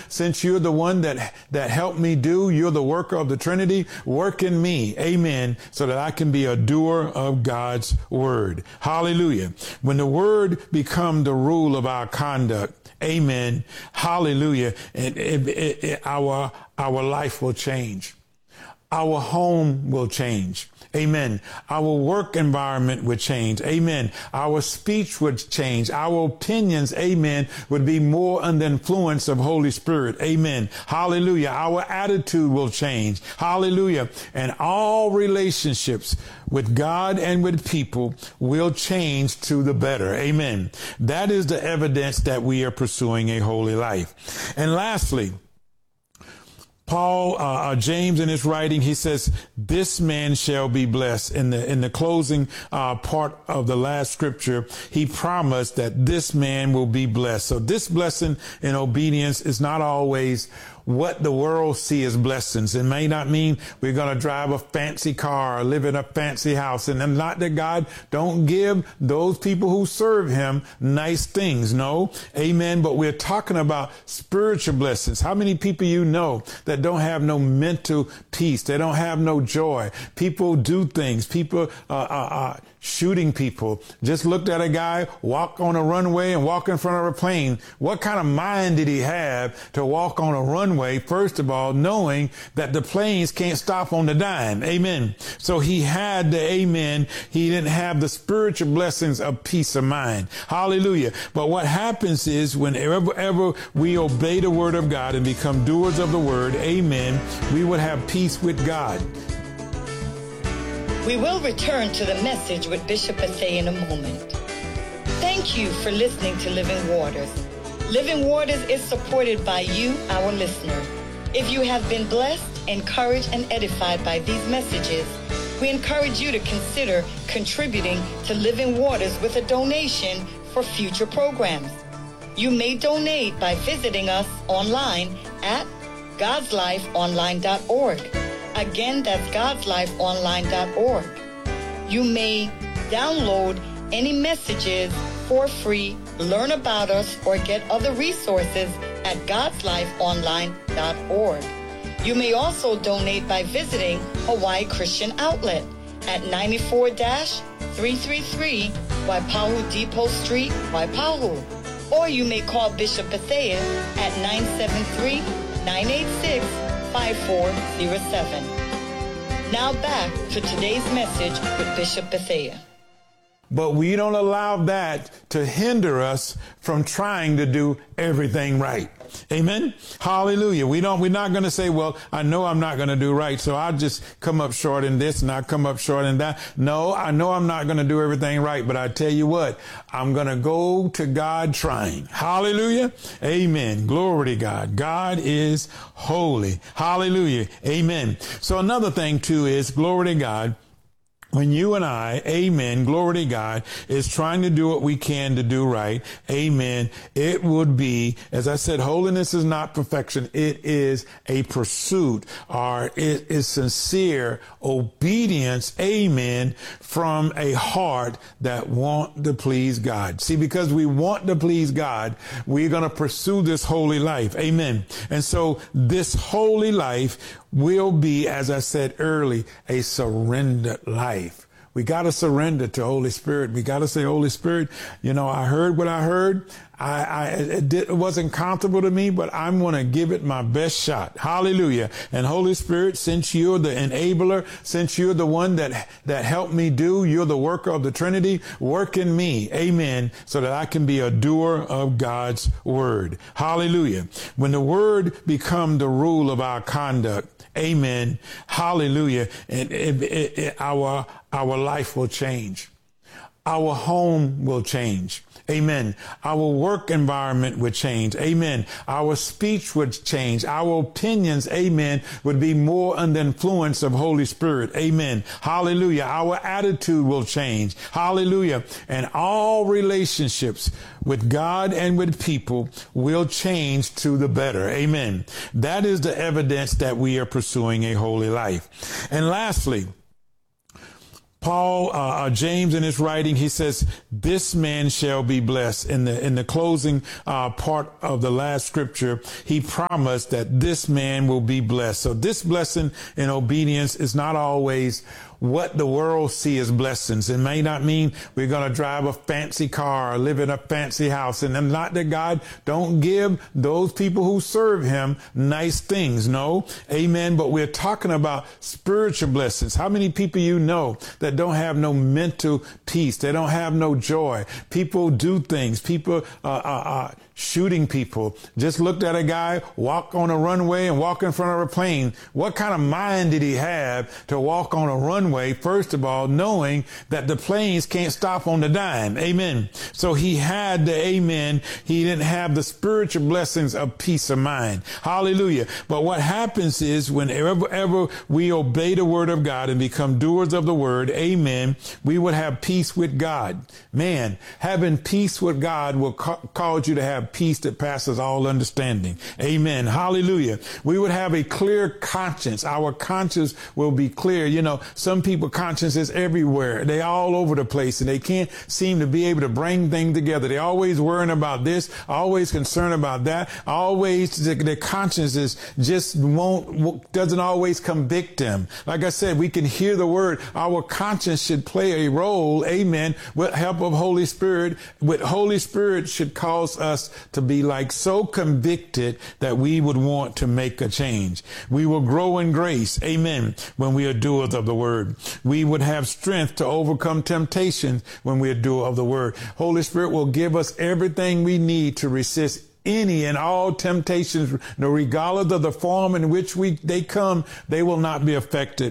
since you're the one that helped me do, you're the worker of the Trinity, work in me. Amen. So that I can be a doer of God's word. Hallelujah. When the word become the rule of our conduct, amen. Hallelujah. Our life will change. Our home will change. Amen. Our work environment would change. Amen. Our speech would change. Our opinions, amen, would be more under the influence of Holy Spirit. Amen. Hallelujah. Our attitude will change. Hallelujah. And all relationships with God and with people will change to the better. Amen. That is the evidence that we are pursuing a holy life. And lastly, James in his writing, he says, this man shall be blessed. In the closing part of the last scripture, he promised that this man will be blessed. So this blessing in obedience is not always what the world see as blessings. It may not mean we're going to drive a fancy car or live in a fancy house. And not that God don't give those people who serve him nice things. No. Amen. But we're talking about spiritual blessings. How many people you know that don't have no mental peace? They don't have no joy. People do things. People shooting people. Just looked at a guy walk on a runway and walk in front of a plane. What kind of mind did he have to walk on a runway, first of all, knowing that the planes can't stop on the dime? Amen. So he had the amen. He didn't have the spiritual blessings of peace of mind. Hallelujah. But what happens is whenever we obey the word of God and become doers of the word, amen, we would have peace with God. We will return to the message with Bishop Bethea in a moment. Thank you for listening to Living Waters. Living Waters is supported by you, our listener. If you have been blessed, encouraged, and edified by these messages, we encourage you to consider contributing to Living Waters with a donation for future programs. You may donate by visiting us online at godslifeonline.org. Again, that's godslifeonline.org. You may download any messages for free, learn about us, or get other resources at godslifeonline.org. You may also donate by visiting Hawaii Christian Outlet at 94-333 Waipahu Depot Street, Waipahu. Or you may call Bishop Bethea at 973-986-5407. Now back to today's message with Bishop Bethea. But we don't allow that to hinder us from trying to do everything right. Amen. Hallelujah. We're not going to say, well, I know I'm not going to do right, so I'll just come up short in this and I'll come up short in that. No, I know I'm not going to do everything right, but I tell you what, I'm going to go to God trying. Hallelujah. Amen. Glory to God. God is holy. Hallelujah. Amen. So another thing too is, glory to God, when you and I, amen, glory to God, is trying to do what we can to do right, amen, it would be, as I said, holiness is not perfection. It is a pursuit, or it is sincere obedience, amen, from a heart that want to please God. See, because we want to please God, we're going to pursue this holy life, amen. And so this holy life will be, as I said early, a surrendered life. We got to surrender to Holy Spirit. We got to say, Holy Spirit, you know, I heard what I heard. It wasn't comfortable to me, but I'm going to give it my best shot. Hallelujah. And Holy Spirit, since you're the enabler, since you're the one that helped me do, you're the worker of the Trinity, work in me. Amen. So that I can be a doer of God's word. Hallelujah. When the word become the rule of our conduct, amen. Hallelujah. And our life will change. Our home will change. Amen. Our work environment would change. Amen. Our speech would change. Our opinions, amen, would be more under the influence of Holy Spirit. Amen. Hallelujah. Our attitude will change. Hallelujah. And all relationships with God and with people will change to the better. Amen. That is the evidence that we are pursuing a holy life. And lastly, James in his writing, he says, this man shall be blessed. In the closing part of the last scripture, he promised that this man will be blessed. So this blessing in obedience is not always what the world see as blessings. It may not mean we're going to drive a fancy car or live in a fancy house. And not that God don't give those people who serve him nice things. No. Amen. But we're talking about spiritual blessings. How many people you know that don't have no mental peace? They don't have no joy. People do things. People shooting people. Just looked at a guy walk on a runway and walk in front of a plane. What kind of mind did he have to walk on a runway, first of all, knowing that the planes can't stop on the dime? Amen. So he had the amen. He didn't have the spiritual blessings of peace of mind. Hallelujah. But what happens is whenever we obey the word of God and become doers of the word, amen, we would have peace with God. Man, having peace with God will cause you to have peace that passes all understanding. Amen. Hallelujah. We would have a clear conscience. Our conscience will be clear. You know, some people conscience is everywhere. They all over the place and they can't seem to be able to bring things together. They always worrying about this, always concerned about that. Always their conscience is just doesn't always convict them. Like I said, we can hear the word. Our conscience should play a role. Amen. With help of Holy Spirit. With Holy Spirit should cause us to be like so convicted that we would want to make a change. We will grow in grace. Amen. When we are doers of the word, we would have strength to overcome temptation when we are doers of the word. Holy Spirit will give us everything we need to resist any and all temptations, regardless of the form in which they come. They will not be effective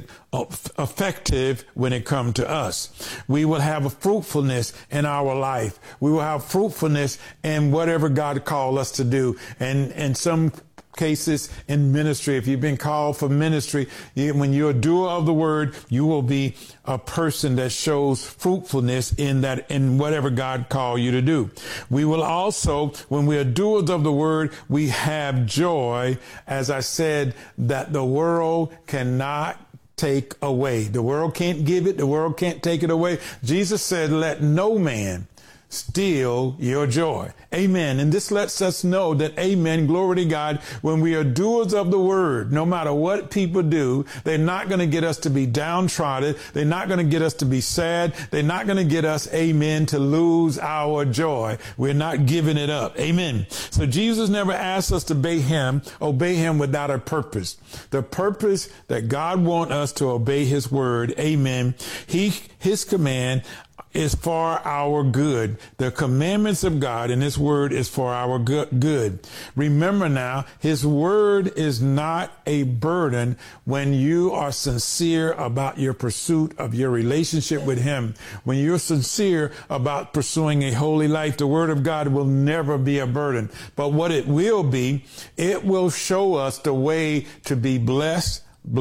when it comes to us. We will have a fruitfulness in our life. We will have fruitfulness in whatever God called us to do. And in some cases in ministry, if you've been called for ministry, when you're a doer of the word, you will be a person that shows fruitfulness in whatever God called you to do. We will also, when we are doers of the word, we have joy, as I said, that the world cannot take away. The world can't give it. The world can't take it away. Jesus said, let no man steal your joy. Amen. And this lets us know that, amen, glory to God, when we are doers of the word, no matter what people do, they're not going to get us to be downtrodden. They're not going to get us to be sad. They're not going to get us, amen, to lose our joy. We're not giving it up. Amen. So Jesus never asked us to obey him without a purpose. The purpose that God wants us to obey his word. Amen. His command is for our good. The commandments of God and his word is for our good. Remember now, his word is not a burden when you are sincere about your pursuit of your relationship with him. When you're sincere about pursuing a holy life, the word of God will never be a burden. But what it will be, it will show us the way to be blessed.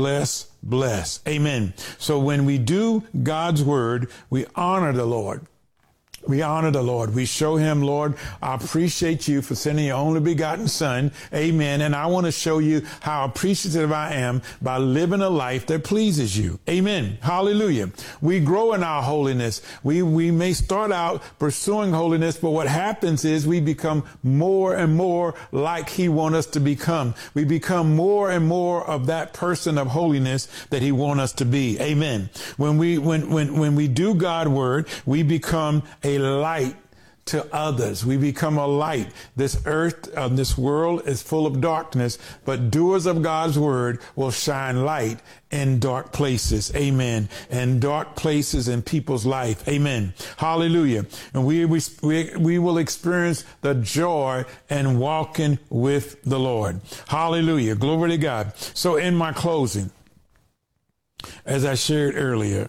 Amen. So when we do God's word, we honor the Lord. We honor the Lord. We show him, Lord, I appreciate you for sending your only begotten son. Amen. And I want to show you how appreciative I am by living a life that pleases you. Amen. Hallelujah. We grow in our holiness. We may start out pursuing holiness, but what happens is we become more and more like he wants us to become. We become more and more of that person of holiness that he wants us to be. Amen. When we do God's word, we become a light to others. We become a light. This earth, this world is full of darkness, but doers of God's word will shine light in dark places. Amen. And dark places in people's life. Amen. Hallelujah. And we will experience the joy in walking with the Lord. Hallelujah. Glory to God. So in my closing, as I shared earlier,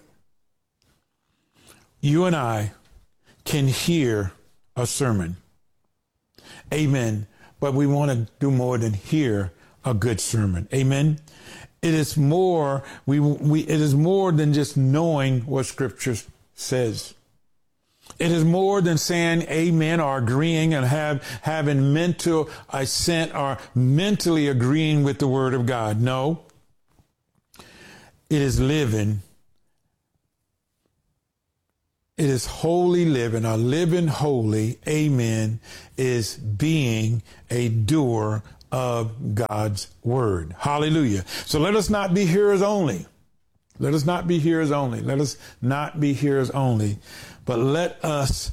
you and I can hear a sermon. Amen. But we want to do more than hear a good sermon. Amen. It is more, it is more than just knowing what scripture says. It is more than saying amen or agreeing and having mental assent or mentally agreeing with the word of God. No. It is living It is holy living, or living holy, amen, is being a doer of God's word. Hallelujah. So let us not be hearers only. Let us not be hearers only. Let us not be hearers only, but let us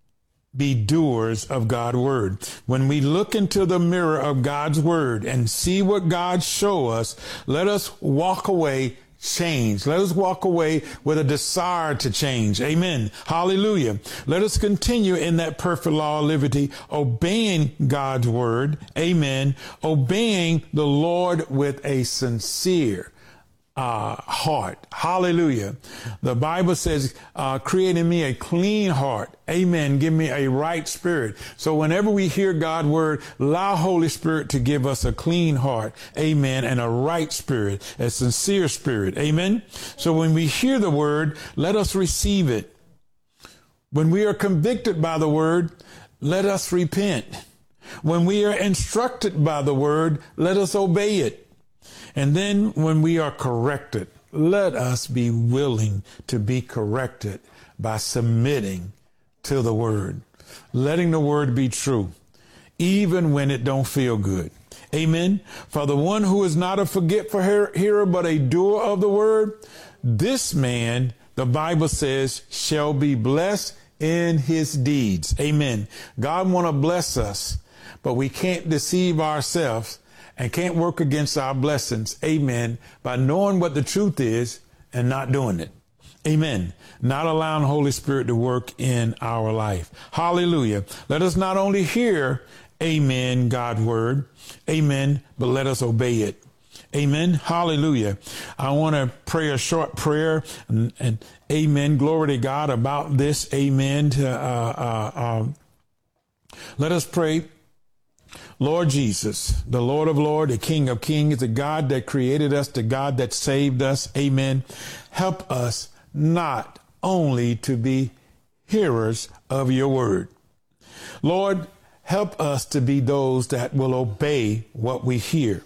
be doers of God's word. When we look into the mirror of God's word and see what God show us, let us walk away changed. Let us walk away with a desire to change. Amen. Hallelujah. Let us continue in that perfect law of liberty, obeying God's word. Amen. Obeying the Lord with a sincere heart. Hallelujah. The Bible says, create in me a clean heart. Amen. Give me a right spirit. So whenever we hear God's word, allow Holy Spirit to give us a clean heart. Amen. And a right spirit, a sincere spirit. Amen. So when we hear the word, let us receive it. When we are convicted by the word, let us repent. When we are instructed by the word, let us obey it. And then when we are corrected, let us be willing to be corrected by submitting to the word, letting the word be true, even when it don't feel good. Amen. For the one who is not a forgetful hearer, but a doer of the word, this man, the Bible says, shall be blessed in his deeds. Amen. God want to bless us, but we can't deceive ourselves and can't work against our blessings, amen, by knowing what the truth is and not doing it. Amen. Not allowing the Holy Spirit to work in our life. Hallelujah. Let us not only hear, amen, God's word, amen, but let us obey it. Amen. Hallelujah. I want to pray a short prayer and amen, glory to God about this, amen. Let us pray. Lord Jesus, the Lord of Lords, the King of Kings, the God that created us, the God that saved us. Amen. Help us not only to be hearers of your word. Lord, help us to be those that will obey what we hear.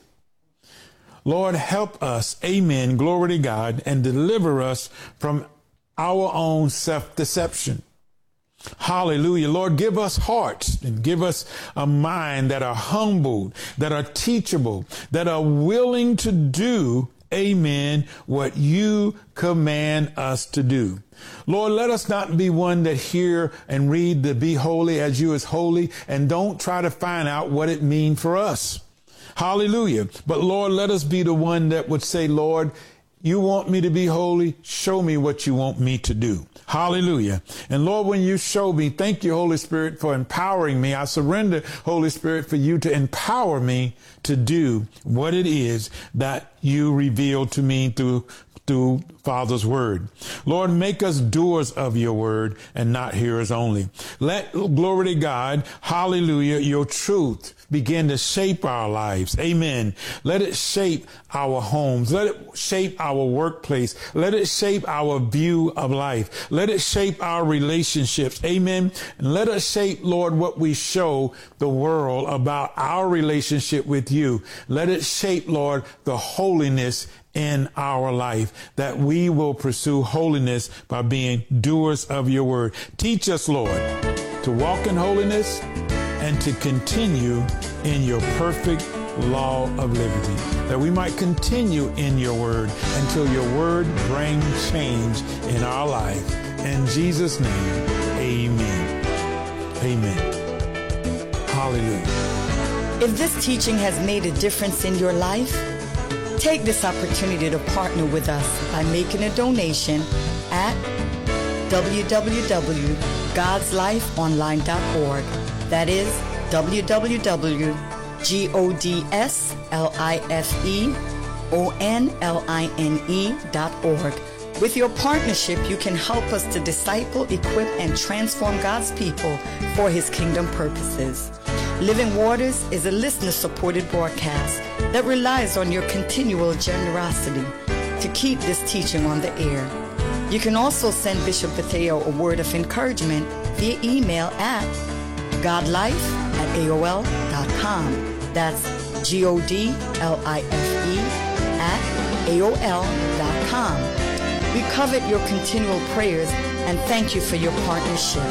Lord, help us, amen, glory to God, and deliver us from our own self-deception. Hallelujah. Lord, give us hearts and give us a mind that are humbled, that are teachable, that are willing to do, amen, what you command us to do. Lord, let us not be one that hear and read the be holy as you is holy and don't try to find out what it means for us. Hallelujah. But Lord, let us be the one that would say, Lord, you want me to be holy? Show me what you want me to do. Hallelujah. And Lord, when you show me, thank you, Holy Spirit, for empowering me. I surrender, Holy Spirit, for you to empower me to do what it is that you revealed to me through Father's word. Lord, make us doers of your word and not hearers only. Let, glory to God, hallelujah, your truth begin to shape our lives. Amen. Let it shape our homes. Let it shape our workplace. Let it shape our view of life. Let it shape our relationships. Amen. And let us shape, Lord, what we show the world about our relationship with you. Let it shape, Lord, the holiness in our life, that we will pursue holiness by being doers of your word. Teach us, Lord, to walk in holiness and to continue in your perfect law of liberty, that we might continue in your word until your word brings change in our life. In Jesus' name, amen. Amen. Hallelujah. If this teaching has made a difference in your life, take this opportunity to partner with us by making a donation at www.godslifeonline.org. That is www.godslifeonline.org. With your partnership, you can help us to disciple, equip, and transform God's people for his kingdom purposes. Living Waters is a listener-supported broadcast that relies on your continual generosity to keep this teaching on the air. You can also send Bishop Bethea a word of encouragement via email at godlife@aol.com. That's GODLIFE@AOL.com. We covet your continual prayers and thank you for your partnership.